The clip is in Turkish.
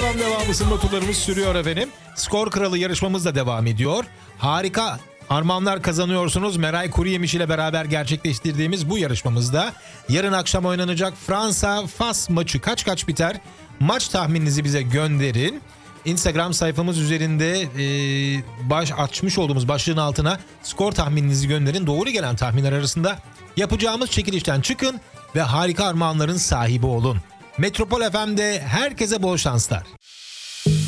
Program devamı ısınma turlarımız sürüyor efendim. Skor Kralı yarışmamız da devam ediyor. Harika armağanlar kazanıyorsunuz. Meray Kuruyemiş ile beraber gerçekleştirdiğimiz bu yarışmamızda yarın akşam oynanacak Fransa-Fas maçı kaç biter? Maç tahmininizi bize gönderin. Instagram sayfamız üzerinde açmış olduğumuz başlığın altına skor tahmininizi gönderin. Doğru gelen tahminler arasında yapacağımız çekilişten çıkın ve harika armağanların sahibi olun. Metropol FM'de herkese bol şanslar.